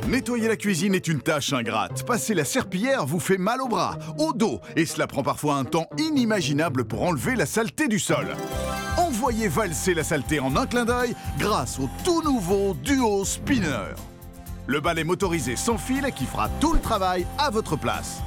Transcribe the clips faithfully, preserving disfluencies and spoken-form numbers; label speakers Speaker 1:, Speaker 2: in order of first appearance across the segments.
Speaker 1: Nettoyer la cuisine est une tâche ingrate. Passer la serpillière vous fait mal au bras, au dos, et cela prend parfois un temps inimaginable pour enlever la saleté du sol. Envoyez valser la saleté en un clin d'œil grâce au tout nouveau Duo Spinner. Le balai motorisé sans fil qui fera tout le travail à votre place.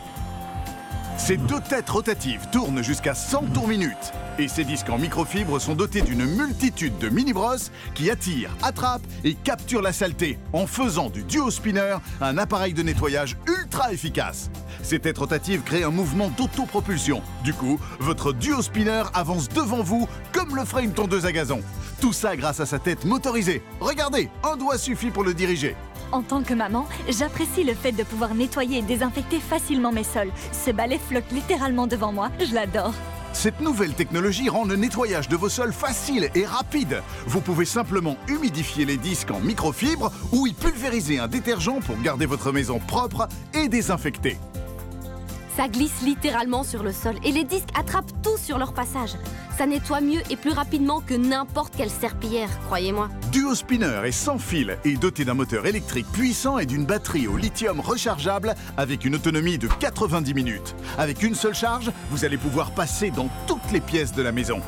Speaker 1: Ces deux têtes rotatives tournent jusqu'à cent tours minute. Et ces disques en microfibre sont dotés d'une multitude de mini-brosses qui attirent, attrapent et capturent la saleté en faisant du Duo Spinner un appareil de nettoyage ultra efficace. Ces têtes rotatives créent un mouvement d'autopropulsion. Du coup, votre Duo Spinner avance devant vous comme le ferait une tondeuse à gazon. Tout ça grâce à sa tête motorisée. Regardez, un doigt suffit pour le diriger.
Speaker 2: En tant que maman, j'apprécie le fait de pouvoir nettoyer et désinfecter facilement mes sols. Ce balai flotte littéralement devant moi, je l'adore.
Speaker 1: Cette nouvelle technologie rend le nettoyage de vos sols facile et rapide. Vous pouvez simplement humidifier les disques en microfibre ou y pulvériser un détergent pour garder votre maison propre et désinfectée.
Speaker 3: Ça glisse littéralement sur le sol et les disques attrapent tout sur leur passage. Ça nettoie mieux et plus rapidement que n'importe quelle serpillière, croyez-moi.
Speaker 1: Duo Spinner est sans fil et doté d'un moteur électrique puissant et d'une batterie au lithium rechargeable avec une autonomie de quatre-vingt-dix minutes. Avec une seule charge, vous allez pouvoir passer dans toutes les pièces de la maison.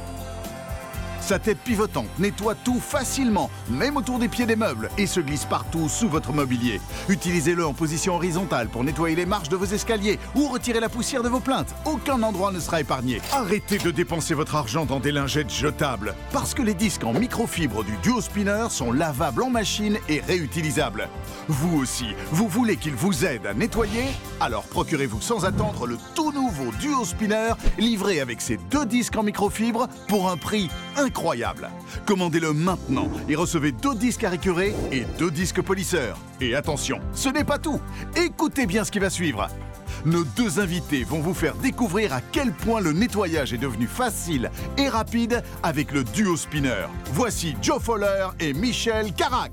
Speaker 1: Sa tête pivotante nettoie tout facilement, même autour des pieds des meubles, et se glisse partout sous votre mobilier. Utilisez-le en position horizontale pour nettoyer les marches de vos escaliers ou retirer la poussière de vos plinthes. Aucun endroit ne sera épargné. Arrêtez de dépenser votre argent dans des lingettes jetables, parce que les disques en microfibre du Duo Spinner sont lavables en machine et réutilisables. Vous aussi, vous voulez qu'il vous aide à nettoyer? Alors procurez-vous sans attendre le tout nouveau Duo Spinner livré avec ses deux disques en microfibre pour un prix incroyable. Incroyable. Commandez-le maintenant et recevez deux disques à récurer et deux disques polisseurs. Et attention, ce n'est pas tout. Écoutez bien ce qui va suivre. Nos deux invités vont vous faire découvrir à quel point le nettoyage est devenu facile et rapide avec le Duo Spinner. Voici Joe Fowler et Michel Carac.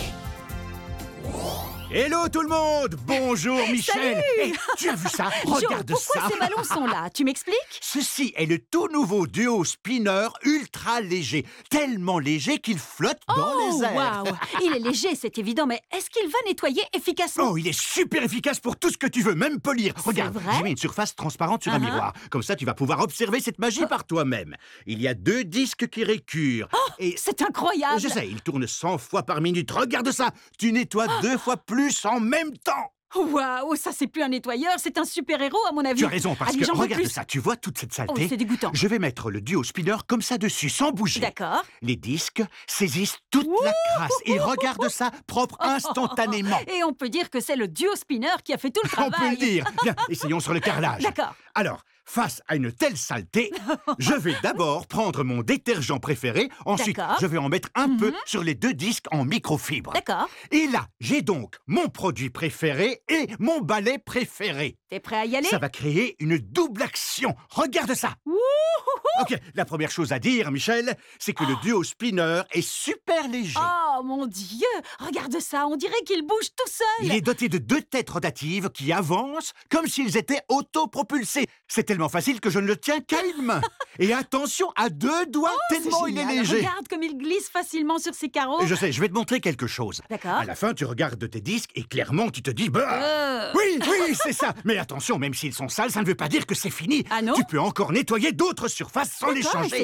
Speaker 4: Hello tout le monde! Bonjour Michel!
Speaker 2: Salut!
Speaker 4: Hey, tu as vu ça? Regarde
Speaker 2: Joe, pourquoi
Speaker 4: ça!
Speaker 2: ces ballons sont là? Tu m'expliques?
Speaker 4: Ceci est le tout nouveau Duo Spinner ultra léger, tellement léger qu'il flotte dans
Speaker 2: Oh,
Speaker 4: les airs.
Speaker 2: waouh! Il est léger, c'est évident, mais est-ce qu'il va nettoyer efficacement?
Speaker 4: Oh, il est super efficace pour tout ce que tu veux, même polir. Regarde,
Speaker 2: vrai
Speaker 4: j'ai mis une surface transparente sur un
Speaker 2: Uh-huh.
Speaker 4: miroir. Comme ça, tu vas pouvoir observer cette magie par toi-même. Il y a deux disques qui récurent.
Speaker 2: Oh,
Speaker 4: et
Speaker 2: c'est incroyable!
Speaker 4: je sais, ils tournent cent fois par minute. Regarde ça! Tu nettoies deux fois plus en même temps.
Speaker 2: Waouh, ça c'est plus un nettoyeur, c'est un super-héros à mon avis.
Speaker 4: Tu as raison, parce
Speaker 2: Allez,
Speaker 4: que
Speaker 2: j'en veux
Speaker 4: regarde
Speaker 2: plus.
Speaker 4: ça, tu vois toute cette
Speaker 2: Oh,
Speaker 4: saleté?
Speaker 2: c'est dégoûtant.
Speaker 4: Je vais mettre le Duo Spinner comme ça dessus, sans bouger.
Speaker 2: D'accord.
Speaker 4: Les disques saisissent toute la crasse et regarde ça, propre instantanément.
Speaker 2: Et on peut dire que c'est le Duo Spinner qui a fait tout le
Speaker 4: On
Speaker 2: travail.
Speaker 4: peut le dire. Bien, essayons sur le carrelage.
Speaker 2: D'accord.
Speaker 4: Alors, face à une telle saleté, je vais d'abord prendre mon détergent préféré. Ensuite,
Speaker 2: D'accord.
Speaker 4: je vais en mettre un
Speaker 2: Mhm.
Speaker 4: peu sur les deux disques en microfibre.
Speaker 2: D'accord.
Speaker 4: Et là, j'ai donc mon produit préféré et mon balai préféré.
Speaker 2: T'es prêt à y aller?
Speaker 4: Ça va créer une double action. Regarde ça.
Speaker 2: Wouhou!
Speaker 4: Ok, la première chose à dire, Michel, c'est que le Duo Spinner est super léger.
Speaker 2: Oh mon Dieu! Regarde ça, on dirait qu'il bouge tout seul!
Speaker 4: Il est doté de deux têtes rotatives qui avancent comme s'ils étaient autopropulsés. C'est tellement facile que je ne le tiens qu'à une main. Et attention, à deux doigts, tellement
Speaker 2: C'est
Speaker 4: il est
Speaker 2: génial.
Speaker 4: léger.
Speaker 2: Regarde comme il glisse facilement sur ses carreaux.
Speaker 4: Je sais, je vais te montrer quelque chose.
Speaker 2: D'accord.
Speaker 4: À la fin, tu regardes tes disques et clairement, tu te dis... Bah,
Speaker 2: Euh.
Speaker 4: oui, oui, c'est ça. Mais attention, même s'ils sont sales, ça ne veut pas dire que c'est fini.
Speaker 2: Ah non?
Speaker 4: Tu peux encore nettoyer d'autres surfaces sans les
Speaker 2: D'accord,
Speaker 4: changer.